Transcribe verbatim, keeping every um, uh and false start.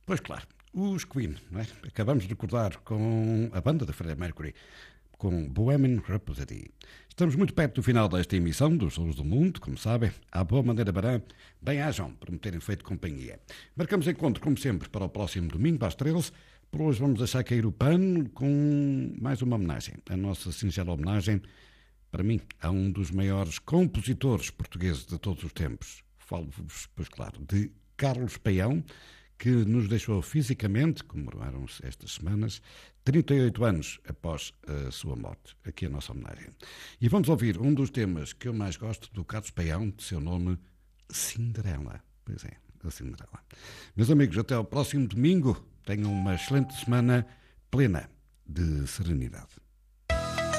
Pois claro, os Queen, não é? Acabamos de recordar com a banda da Freddie Mercury, com Bohemian Rhapsody. Estamos muito perto do final desta emissão dos Sons do Mundo, como sabem. À boa maneira barã, bem-ajam por me terem feito companhia. Marcamos encontro, como sempre, para o próximo domingo, às treze. Por hoje vamos deixar cair o pano com mais uma homenagem. A nossa singela homenagem, para mim, a um dos maiores compositores portugueses de todos os tempos. Falo-vos, pois claro, de Carlos Paião, que nos deixou fisicamente, comemoraram-se estas semanas, trinta e oito anos após a sua morte. Aqui a nossa homenagem. E vamos ouvir um dos temas que eu mais gosto do Carlos Paião, de seu nome, Cinderela. Pois é, a Cinderela. Meus amigos, até ao próximo domingo. Tenham uma excelente semana plena de serenidade.